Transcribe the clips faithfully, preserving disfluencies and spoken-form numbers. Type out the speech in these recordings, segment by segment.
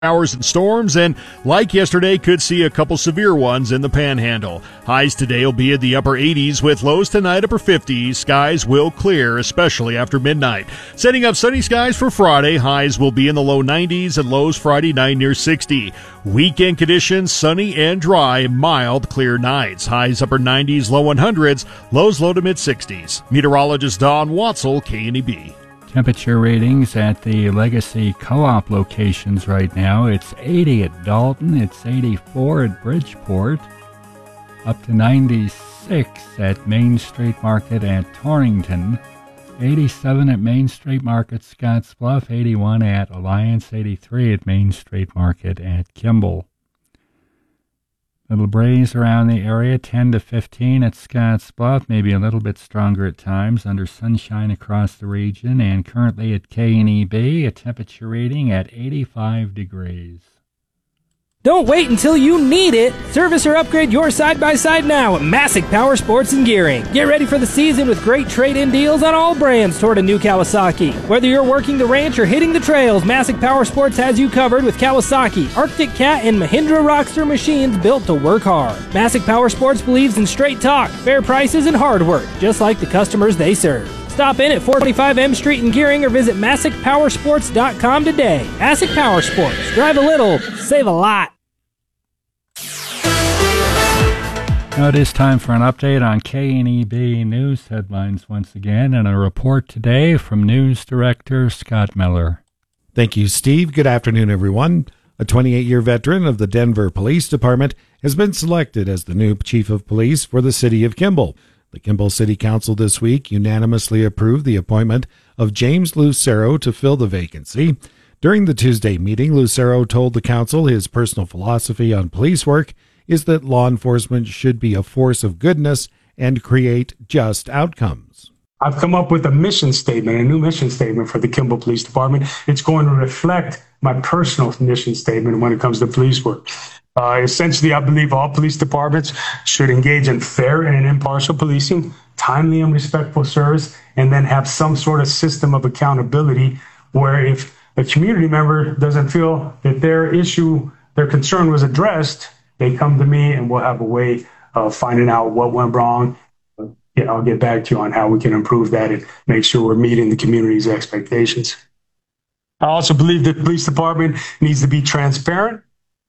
Showers and storms, and like yesterday, could see a couple severe ones in the Panhandle. Highs today will be in the upper eighties with lows tonight upper fifties. Skies will clear, especially after midnight. Setting up sunny skies for Friday. Highs will be in the low nineties and lows Friday night near sixty. Weekend conditions sunny and dry, mild, clear nights. Highs upper nineties, low hundreds, lows low to mid sixties. Meteorologist Don Watzel, K N E B. Temperature readings at the Legacy Co-op locations right now. It's eighty at Dalton, it's eighty-four at Bridgeport, up to ninety-six at Main Street Market at Torrington, eighty-seven at Main Street Market Scottsbluff, eighty-one at Alliance, eighty-three at Main Street Market at Kimball. Little breeze around the area, ten to fifteen at Scottsbluff, maybe a little bit stronger at times, under sunshine across the region, and currently at K N E B, a temperature reading at eighty-five degrees. Don't wait until you need it. Service or upgrade your side-by-side now at Massick Power Sports and Gearing. Get ready for the season with great trade-in deals on all brands toward a new Kawasaki. Whether you're working the ranch or hitting the trails, Massick Power Sports has you covered with Kawasaki, Arctic Cat, and Mahindra Rockster machines built to work hard. Massick Power Sports believes in straight talk, fair prices, and hard work, just like the customers they serve. Stop in at four twenty-five M Street in Gearing or visit Massick Power Sports dot com today. Massick Power Sports. Drive a little, save a lot. Now it is time for an update on K N E B news headlines once again, and a report today from News Director Scott Miller. Thank you, Steve. Good afternoon, everyone. A twenty-eight-year veteran of the Denver Police Department has been selected as the new chief of police for the city of Kimball. The Kimball City Council this week unanimously approved the appointment of James Lucero to fill the vacancy. During the Tuesday meeting, Lucero told the council his personal philosophy on police work is that law enforcement should be a force of goodness and create just outcomes. I've come up with a mission statement, a new mission statement for the Kimball Police Department. It's going to reflect my personal mission statement when it comes to police work. Uh, essentially, I believe all police departments should engage in fair and impartial policing, timely and respectful service, and then have some sort of system of accountability where if a community member doesn't feel that their issue, their concern was addressed, they come to me and we'll have a way of finding out what went wrong. Yeah, I'll get back to you on how we can improve that and make sure we're meeting the community's expectations. I also believe the police department needs to be transparent,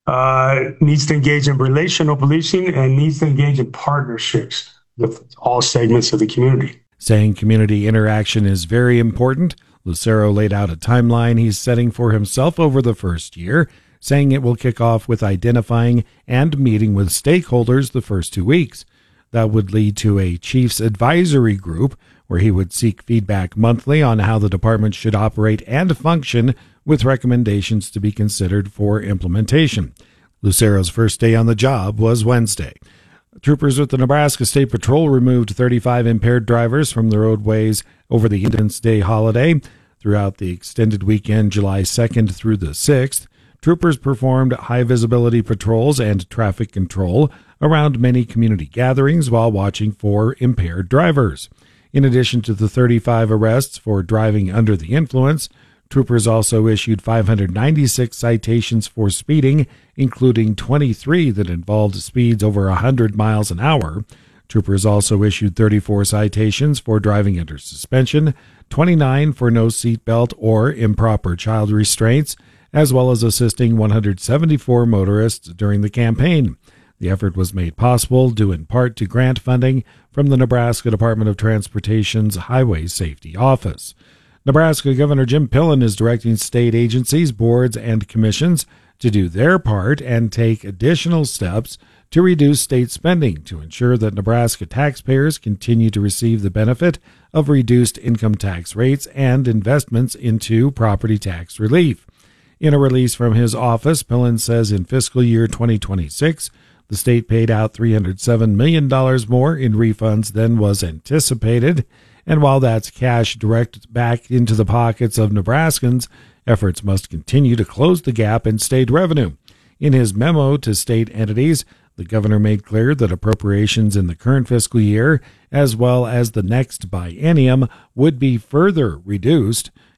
uh, needs to engage in relational policing, and needs to engage in partnerships with all segments of the community. Saying community interaction is very important, Lucero laid out a timeline he's setting for himself over the first year, saying it will kick off with identifying and meeting with stakeholders the first two weeks. That would lead to a chief's advisory group where he would seek feedback monthly on how the department should operate and function, with recommendations to be considered for implementation. Lucero's first day on the job was Wednesday. Troopers with the Nebraska State Patrol removed thirty-five impaired drivers from the roadways over the Independence Day holiday. Throughout the extended weekend, July second through the sixth, troopers performed high-visibility patrols and traffic control around many community gatherings while watching for impaired drivers. In addition to the thirty-five arrests for driving under the influence, troopers also issued five hundred ninety-six citations for speeding, including twenty-three that involved speeds over one hundred miles an hour. Troopers also issued thirty-four citations for driving under suspension, twenty-nine for no seatbelt or improper child restraints, as well as assisting one hundred seventy-four motorists during the campaign. The effort was made possible due in part to grant funding from the Nebraska Department of Transportation's Highway Safety Office. Nebraska Governor Jim Pillen is directing state agencies, boards, and commissions to do their part and take additional steps to reduce state spending to ensure that Nebraska taxpayers continue to receive the benefit of reduced income tax rates and investments into property tax relief. In a release from his office, Pillen says in fiscal year twenty twenty-six, the state paid out three hundred seven million dollars more in refunds than was anticipated. And while that's cash direct back into the pockets of Nebraskans, efforts must continue to close the gap in state revenue. In his memo to state entities, the governor made clear that appropriations in the current fiscal year, as well as the next biennium, would be further reduced,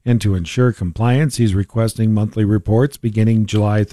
And to ensure compliance, he's requesting monthly reports beginning July